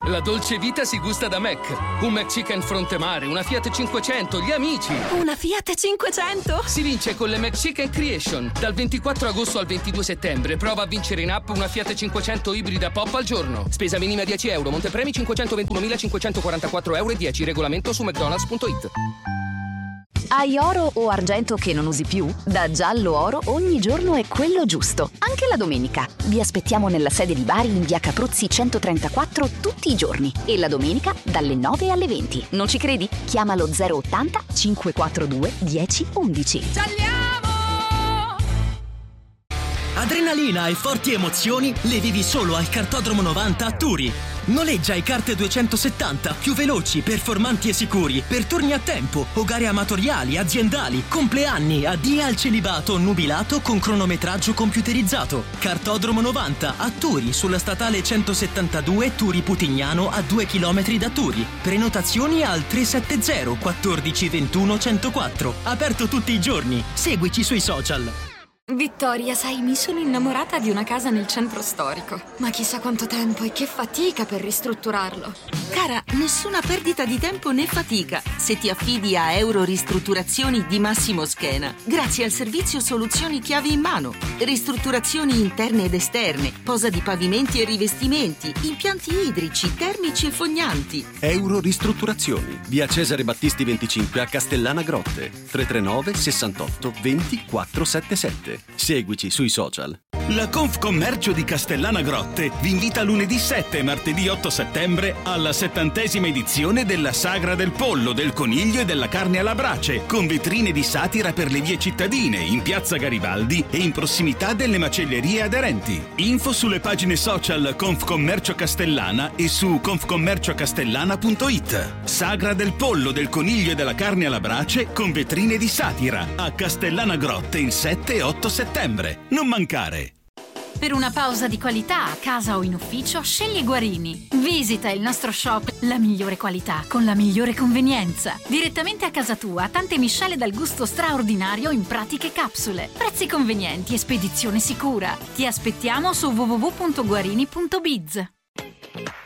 La dolce vita si gusta da Mac. Un McChicken fronte mare, una Fiat 500, gli amici. Una Fiat 500? Si vince con le McChicken Creation. Dal 24 agosto al 22 settembre prova a vincere in app una Fiat 500 ibrida pop al giorno. Spesa minima 10 euro, montepremi 521.544,10 euro. Regolamento su mcdonalds.it. Hai oro o argento che non usi più? Da Giallo Oro ogni giorno è quello giusto, anche la domenica. Vi aspettiamo nella sede di Bari in via Capruzzi 134 tutti i giorni e la domenica dalle 9 alle 20. Non ci credi? Chiamalo 080 542 1011. Adrenalina e forti emozioni le vivi solo al Kartodromo 90 a Turi. Noleggia i kart 270 più veloci, performanti e sicuri per turni a tempo o gare amatoriali, aziendali, compleanni, addii al celibato nubilato con cronometraggio computerizzato. Kartodromo 90 a Turi sulla statale 172 Turi Putignano a 2 km da Turi. Prenotazioni al 370 14 21 104. Aperto tutti i giorni. Seguici sui social. Vittoria, sai, mi sono innamorata di una casa nel centro storico. Ma chissà quanto tempo e che fatica per ristrutturarlo. Cara, nessuna perdita di tempo né fatica se ti affidi a Euro Ristrutturazioni di Massimo Schena. Grazie al servizio Soluzioni Chiavi in Mano. Ristrutturazioni interne ed esterne, posa di pavimenti e rivestimenti, impianti idrici, termici e fognanti. Euro Ristrutturazioni, via Cesare Battisti 25 a Castellana Grotte. 339 68 20 477. Seguici sui social. La Confcommercio di Castellana Grotte vi invita lunedì 7 e martedì 8 settembre alla 70ª edizione della Sagra del Pollo, del Coniglio e della Carne alla Brace, con vetrine di satira per le vie cittadine, in piazza Garibaldi e in prossimità delle macellerie aderenti. Info sulle pagine social Confcommercio Castellana e su confcommerciocastellana.it. Sagra del Pollo, del Coniglio e della Carne alla Brace con vetrine di satira a Castellana Grotte il 7 e 8 settembre. Non mancare! Per una pausa di qualità a casa o in ufficio, scegli Guarini. Visita il nostro shop, la migliore qualità con la migliore convenienza. Direttamente a casa tua, tante miscele dal gusto straordinario in pratiche capsule. Prezzi convenienti e spedizione sicura. Ti aspettiamo su www.guarini.biz.